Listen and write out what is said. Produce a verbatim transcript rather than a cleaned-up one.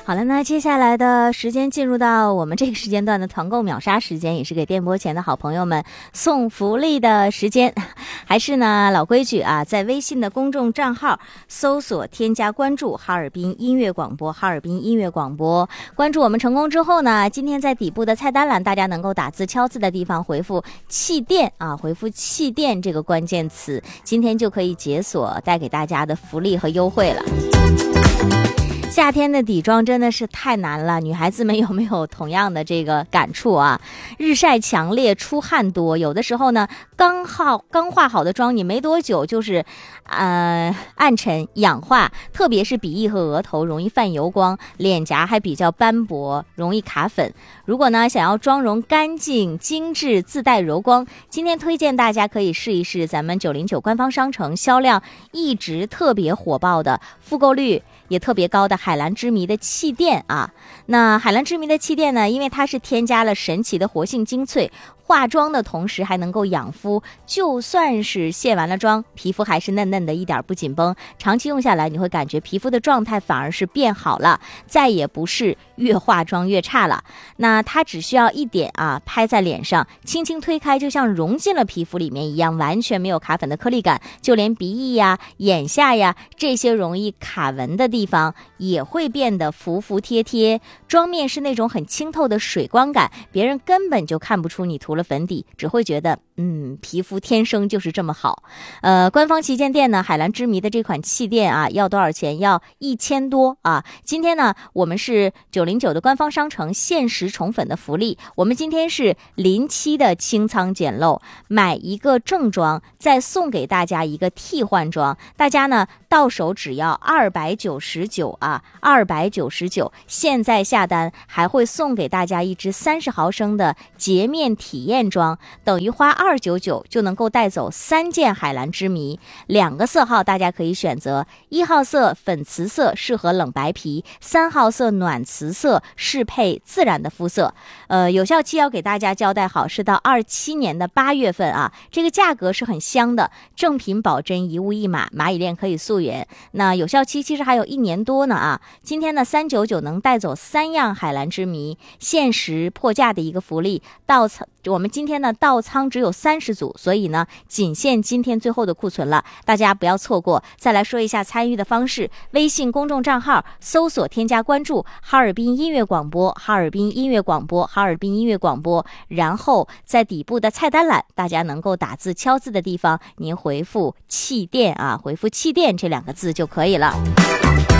好了，那接下来的时间进入到我们这个时间段的团购秒杀时间，也是给电波前的好朋友们送福利的时间。还是呢老规矩啊，在微信的公众账号搜索添加关注哈尔滨音乐广播，哈尔滨音乐广播。关注我们成功之后呢，今天在底部的菜单栏，大家能够打字敲字的地方回复气垫啊，回复气垫这个关键词，今天就可以解锁带给大家的福利和优惠了。夏天的底妆真的是太难了，女孩子们有没有同样的这个感触啊？日晒强烈，出汗多，有的时候呢，刚好刚化好的妆，你没多久就是呃暗沉氧化，特别是鼻翼和额头容易泛油光，脸颊还比较斑驳，容易卡粉。如果呢想要妆容干净精致，自带柔光，今天推荐大家可以试一试咱们九零九官方商城销量一直特别火爆的，复购率也特别高的海蓝之谜的气垫啊。那海蓝之谜的气垫呢，因为它是添加了神奇的活性精粹，化妆的同时还能够养肤，就算是卸完了妆，皮肤还是嫩嫩的，一点不紧绷，长期用下来你会感觉皮肤的状态反而是变好了，再也不是越化妆越差了。那它只需要一点啊，拍在脸上，轻轻推开，就像融进了皮肤里面一样，完全没有卡粉的颗粒感，就连鼻翼呀、眼下呀这些容易卡纹的地方也会变得服服帖帖，妆面是那种很清透的水光感，别人根本就看不出你涂了粉底，只会觉得嗯，皮肤天生就是这么好。呃，官方旗舰店呢，海蓝之谜的这款气垫啊，要多少钱？要一千多啊！今天呢，我们是九零九的官方商城限时宠粉的福利，我们今天是临期的清仓捡漏，买一个正装，再送给大家一个替换装，大家呢到手只要二百九十九啊，二百九十九，现在下单还会送给大家一支三十毫升的洁面体验装，等于花二百九十九就能够带走三件海蓝之谜，两个色号大家可以选择，一号色粉瓷色适合冷白皮，三号色暖瓷色适配自然的肤色。呃，有效期要给大家交代好，是到二七年的八月份啊，这个价格是很香的，正品保真，一物一码，蚂蚁链可以溯源。那有效期其实还有一年多呢啊！今天呢三百九十九能带走三样海蓝之谜，限时破价的一个福利，到仓我们今天呢到仓只有三十组，所以呢仅限今天最后的库存了，大家不要错过。再来说一下参与的方式，微信公众账号搜索添加关注哈尔滨音乐广播，哈尔滨音乐广播，哈尔滨音乐广播，然后在底部的菜单栏，大家能够打字敲字的地方，您回复气垫啊，回复气垫这两个字就可以了。